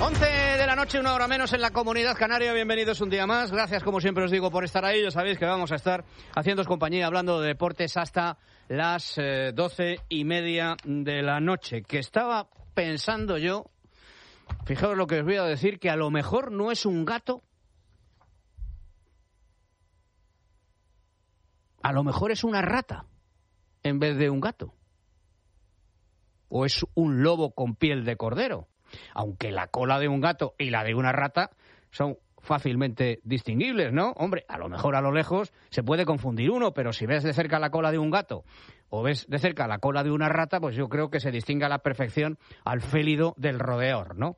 11 de la noche, 1 hora menos en la Comunidad Canaria. Bienvenidos un día más. Gracias, como siempre os digo, por estar ahí. Ya sabéis que vamos a estar haciéndoos compañía, hablando de deportes hasta las 12:30 de la noche. Que estaba pensando yo, fijaos lo que os voy a decir, que a lo mejor no es un gato, a lo mejor es una rata en vez de un gato. O es un lobo con piel de cordero. Aunque la cola de un gato y la de una rata son fácilmente distinguibles, ¿no? Hombre, a lo mejor a lo lejos se puede confundir uno, pero si ves de cerca la cola de un gato o ves de cerca la cola de una rata, pues yo creo que se distingue a la perfección al félido del rodeador, ¿no?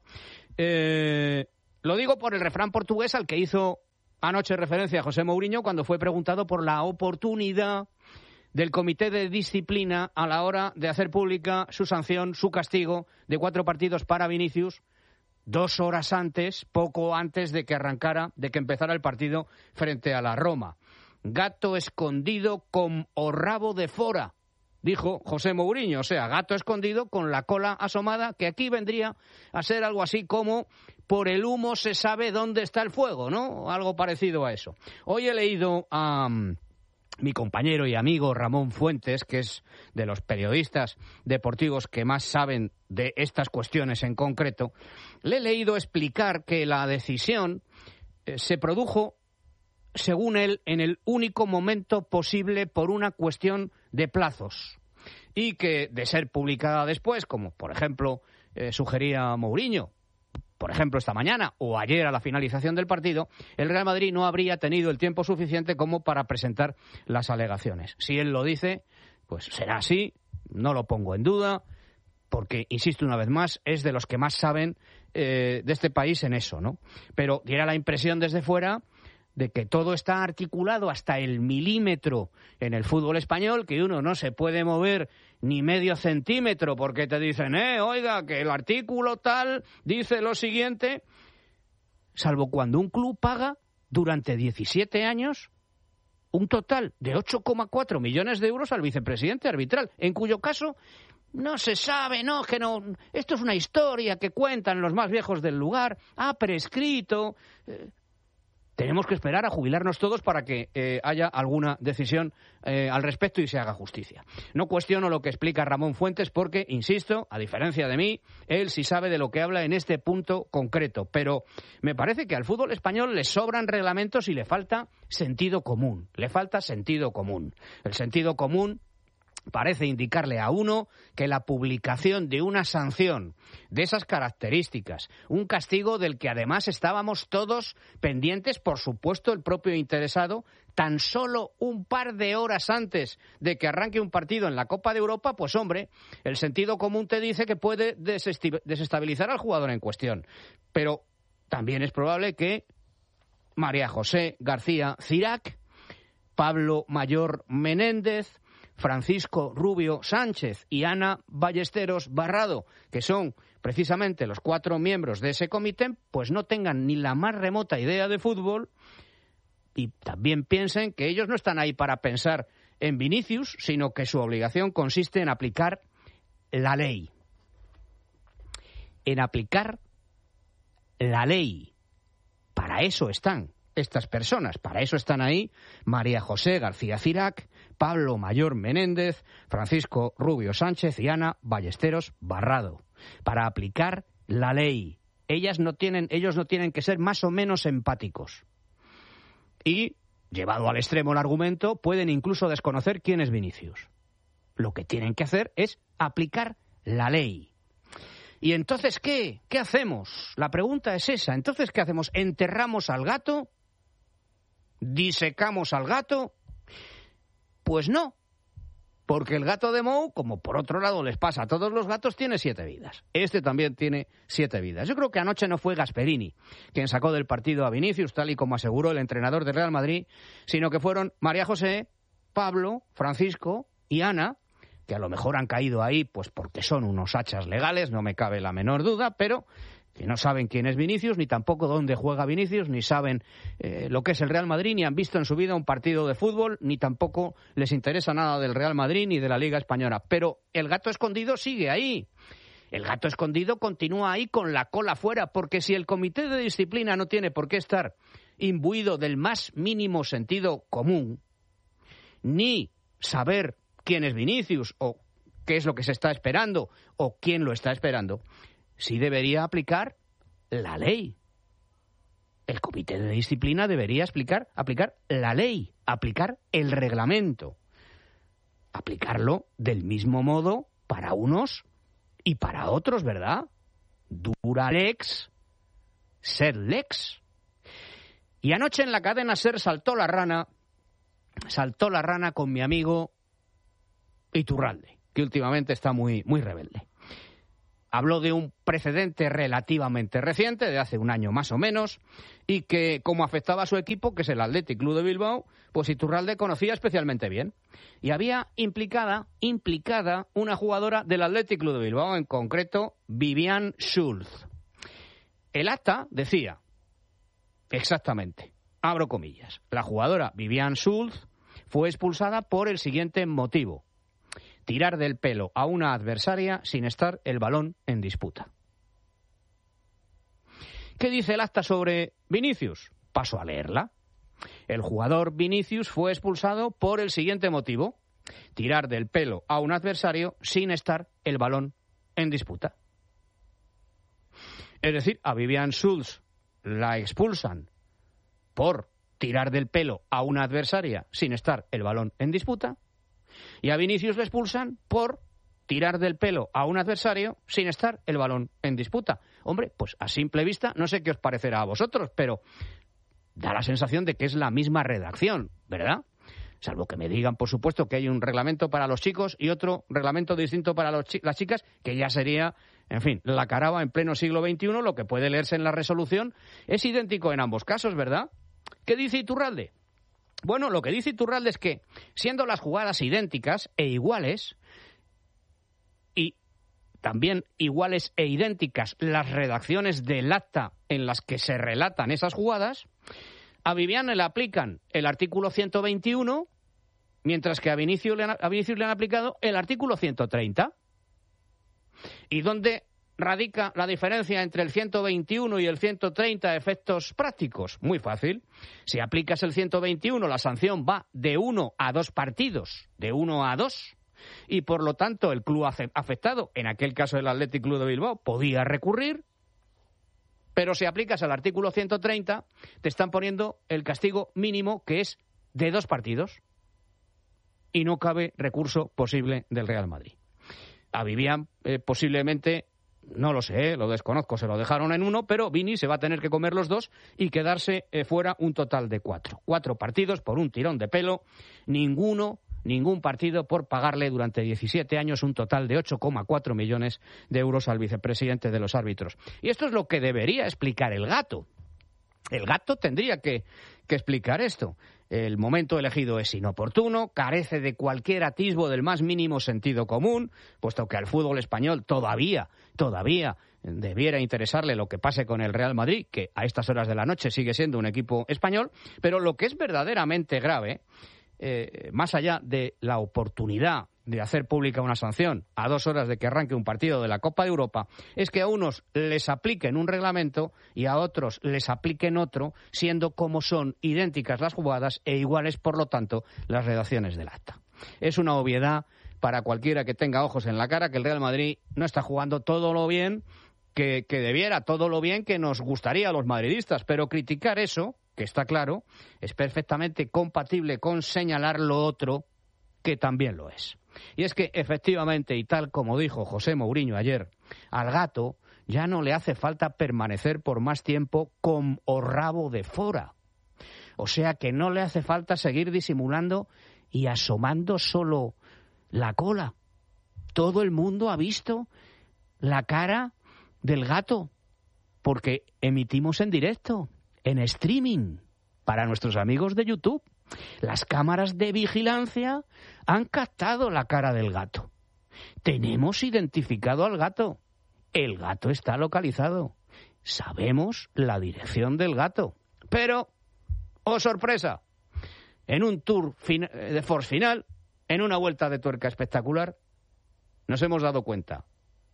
Lo digo por el refrán portugués al que hizo anoche referencia José Mourinho cuando fue preguntado por la oportunidad del Comité de Disciplina a la hora de hacer pública su sanción, su castigo de 4 partidos para Vinicius, 2 horas antes, poco antes de que empezara el partido frente a la Roma. Gato escondido con o rabo de fora, dijo José Mourinho, o sea, gato escondido con la cola asomada, que aquí vendría a ser algo así como por el humo se sabe dónde está el fuego, ¿no? Algo parecido a eso. Hoy he leído a mi compañero y amigo Ramón Fuentes, que es de los periodistas deportivos que más saben de estas cuestiones en concreto. Le he leído explicar que la decisión se produjo, según él, en el único momento posible por una cuestión de plazos, y que, de ser publicada después, como por ejemplo sugería Mourinho, por ejemplo, esta mañana o ayer a la finalización del partido, el Real Madrid no habría tenido el tiempo suficiente como para presentar las alegaciones. Si él lo dice, pues será así, no lo pongo en duda, porque, insisto una vez más, es de los que más saben de este país en eso, ¿no? Pero diera la impresión desde fuera de que todo está articulado hasta el milímetro en el fútbol español, que uno no se puede mover ni medio centímetro porque te dicen, oiga, que el artículo tal dice lo siguiente, salvo cuando un club paga durante 17 años un total de 8,4 millones de euros al vicepresidente arbitral, en cuyo caso no se sabe, no, que no, esto es una historia que cuentan los más viejos del lugar, ha prescrito. Tenemos que esperar a jubilarnos todos para que haya alguna decisión al respecto y se haga justicia. No cuestiono lo que explica Ramón Fuentes porque, insisto, a diferencia de mí, él sí sabe de lo que habla en este punto concreto. Pero me parece que al fútbol español le sobran reglamentos y le falta sentido común. Le falta sentido común. El sentido común parece indicarle a uno que la publicación de una sanción de esas características, un castigo del que además estábamos todos pendientes, por supuesto el propio interesado, tan solo un par de horas antes de que arranque un partido en la Copa de Europa, pues hombre, el sentido común te dice que puede desestabilizar al jugador en cuestión. Pero también es probable que María José García Cirac, Pablo Mayor Menéndez, Francisco Rubio Sánchez y Ana Ballesteros Barrado, que son precisamente los 4 miembros de ese comité, pues no tengan ni la más remota idea de fútbol y también piensen que ellos no están ahí para pensar en Vinicius, sino que su obligación consiste en aplicar la ley. En aplicar la ley. Para eso están estas personas, para eso están ahí María José García Cirac, Pablo Mayor Menéndez, Francisco Rubio Sánchez y Ana Ballesteros Barrado, para aplicar la ley. Ellos no tienen que ser más o menos empáticos. Y, llevado al extremo el argumento, pueden incluso desconocer quién es Vinicius. Lo que tienen que hacer es aplicar la ley. ¿Y entonces qué? ¿Qué hacemos? La pregunta es esa. ¿Entonces qué hacemos? ¿Enterramos al gato? ¿Disecamos al gato? Pues no, porque el gato de Mou, como por otro lado les pasa a todos los gatos, tiene 7 vidas. Este también tiene 7 vidas. Yo creo que anoche no fue Gasperini quien sacó del partido a Vinicius, tal y como aseguró el entrenador del Real Madrid, sino que fueron María José, Pablo, Francisco y Ana, que a lo mejor han caído ahí pues porque son unos hachas legales, no me cabe la menor duda, pero que no saben quién es Vinicius, ni tampoco dónde juega Vinicius, ni saben lo que es el Real Madrid, ni han visto en su vida un partido de fútbol, ni tampoco les interesa nada del Real Madrid ni de la Liga Española. Pero el gato escondido sigue ahí. El gato escondido continúa ahí con la cola fuera, porque si el comité de disciplina no tiene por qué estar imbuido del más mínimo sentido común, ni saber quién es Vinicius o qué es lo que se está esperando o quién lo está esperando, sí debería aplicar la ley. El comité de disciplina debería aplicar la ley, aplicar el reglamento, aplicarlo del mismo modo para unos y para otros, ¿verdad? Dura lex, sed lex. Y anoche en la cadena SER saltó la rana con mi amigo Iturralde, que últimamente está muy, muy rebelde. Habló de un precedente relativamente reciente, de hace un año más o menos, y que como afectaba a su equipo, que es el Athletic Club de Bilbao, pues Iturralde conocía especialmente bien. Y había implicada una jugadora del Athletic Club de Bilbao, en concreto Vivian Schulz. El acta decía, exactamente, abro comillas, la jugadora Vivian Schulz fue expulsada por el siguiente motivo: tirar del pelo a una adversaria sin estar el balón en disputa. ¿Qué dice el acta sobre Vinicius? Paso a leerla. El jugador Vinicius fue expulsado por el siguiente motivo: tirar del pelo a un adversario sin estar el balón en disputa. Es decir, a Vivian Schulz la expulsan por tirar del pelo a una adversaria sin estar el balón en disputa, y a Vinicius le expulsan por tirar del pelo a un adversario sin estar el balón en disputa. Hombre, pues a simple vista, no sé qué os parecerá a vosotros, pero da la sensación de que es la misma redacción, ¿verdad? Salvo que me digan, por supuesto, que hay un reglamento para los chicos y otro reglamento distinto para las chicas, que ya sería, en fin, la caraba en pleno siglo XXI. Lo que puede leerse en la resolución es idéntico en ambos casos, ¿verdad? ¿Qué dice Iturralde? Bueno, lo que dice Iturralde es que, siendo las jugadas idénticas e iguales, y también iguales e idénticas las redacciones del acta en las que se relatan esas jugadas, a Viviane le aplican el artículo 121, mientras que a Vinicius le han aplicado el artículo 130. ¿Y dónde radica la diferencia entre el 121 y el 130 a efectos prácticos? Muy fácil. Si aplicas el 121, la sanción va de 1 a 2 partidos, de 1 a 2, y por lo tanto el club afectado, en aquel caso el Athletic Club de Bilbao, podía recurrir. Pero si aplicas el artículo 130, te están poniendo el castigo mínimo, que es de 2 partidos. Y no cabe recurso posible del Real Madrid. A Vivian posiblemente, no lo sé, lo desconozco, se lo dejaron en 1, pero Vini se va a tener que comer los 2 y quedarse fuera un total de 4. 4 partidos por un tirón de pelo, ningún partido por pagarle durante 17 años un total de 8,4 millones de euros al vicepresidente de los árbitros. Y esto es lo que debería explicar el gato. El gato tendría que explicar esto. El momento elegido es inoportuno, carece de cualquier atisbo del más mínimo sentido común, puesto que al fútbol español todavía debiera interesarle lo que pase con el Real Madrid, que a estas horas de la noche sigue siendo un equipo español. Pero lo que es verdaderamente grave, más allá de la oportunidad de hacer pública una sanción a 2 horas de que arranque un partido de la Copa de Europa, es que a unos les apliquen un reglamento y a otros les apliquen otro, siendo como son idénticas las jugadas e iguales, por lo tanto, las redacciones del acta. Es una obviedad para cualquiera que tenga ojos en la cara que el Real Madrid no está jugando todo lo bien que debiera, todo lo bien que nos gustaría a los madridistas, pero criticar eso, que está claro, es perfectamente compatible con señalar lo otro, que también lo es. Y es que, efectivamente, y tal como dijo José Mourinho ayer, al gato ya no le hace falta permanecer por más tiempo con o rabo de fora. O sea que no le hace falta seguir disimulando y asomando solo la cola. Todo el mundo ha visto la cara del gato, porque emitimos en directo, en streaming, para nuestros amigos de YouTube. Las cámaras de vigilancia han captado la cara del gato. Tenemos identificado al gato. El gato está localizado. Sabemos la dirección del gato. Pero, ¡oh sorpresa! En un tour de force final, en una vuelta de tuerca espectacular, nos hemos dado cuenta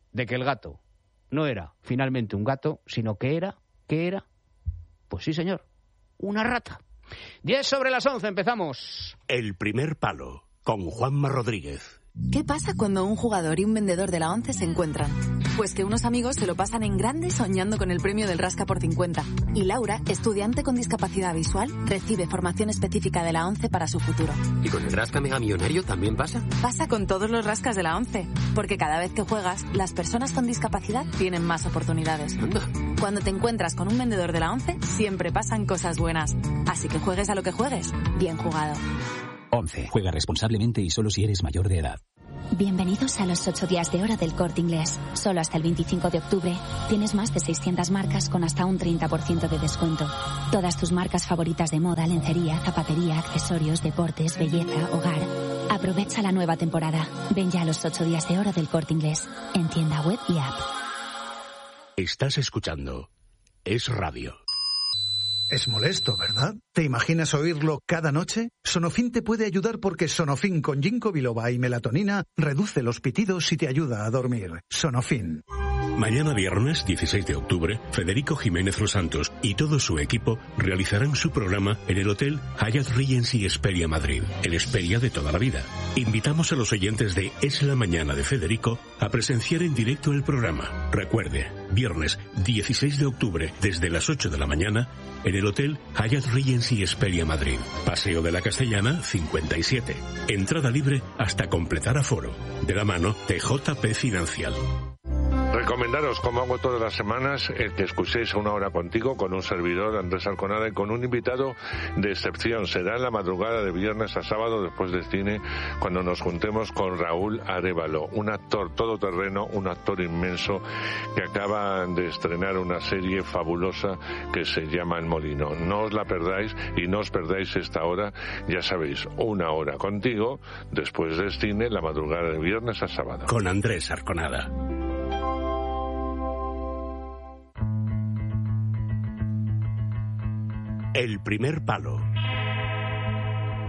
de que el gato no era finalmente un gato, sino que era, pues sí señor, una rata. 10:10, empezamos. El primer palo, con Juanma Rodríguez. ¿Qué pasa cuando un jugador y un vendedor de la ONCE se encuentran? Pues que unos amigos se lo pasan en grande soñando con el premio del Rasca por 50. Y Laura, estudiante con discapacidad visual, recibe formación específica de la ONCE para su futuro. ¿Y con el Rasca Mega Millonario también pasa? Pasa con todos los rascas de la ONCE, porque cada vez que juegas, las personas con discapacidad tienen más oportunidades. Anda. Cuando te encuentras con un vendedor de la ONCE, siempre pasan cosas buenas. Así que juegues a lo que juegues, bien jugado. 11. Juega responsablemente y solo si eres mayor de edad. Bienvenidos a los 8 días de hora del Corte Inglés. Solo hasta el 25 de octubre tienes más de 600 marcas con hasta un 30% de descuento. Todas tus marcas favoritas de moda, lencería, zapatería, accesorios, deportes, belleza, hogar. Aprovecha la nueva temporada. Ven ya a los 8 días de hora del Corte Inglés, en tienda web y app. Estás escuchando Es Radio. Es molesto, ¿verdad? ¿Te imaginas oírlo cada noche? Sonofin te puede ayudar porque Sonofin con ginkgo biloba y melatonina reduce los pitidos y te ayuda a dormir. Sonofin. Mañana viernes 16 de octubre, Federico Jiménez Los Santos y todo su equipo realizarán su programa en el Hotel Hyatt Regency Hesperia Madrid, el Hesperia de toda la vida. Invitamos a los oyentes de Es la Mañana de Federico a presenciar en directo el programa. Recuerde, viernes 16 de octubre desde las 8 de la mañana en el Hotel Hyatt Regency Hesperia Madrid. Paseo de la Castellana 57. Entrada libre hasta completar aforo. De la mano de JP Financial. Recomendaros, como hago todas las semanas, el que escuchéis Una Hora Contigo con un servidor, Andrés Arconada, y con un invitado de excepción. Será en la madrugada de viernes a sábado después del cine, cuando nos juntemos con Raúl Arévalo, un actor todoterreno, un actor inmenso que acaba de estrenar una serie fabulosa que se llama El Molino. No os la perdáis y no os perdáis esta hora, ya sabéis, Una Hora Contigo después del cine, la madrugada de viernes a sábado. Con Andrés Arconada. El primer palo.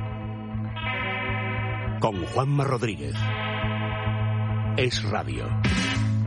Con Juanma Rodríguez. Es Radio.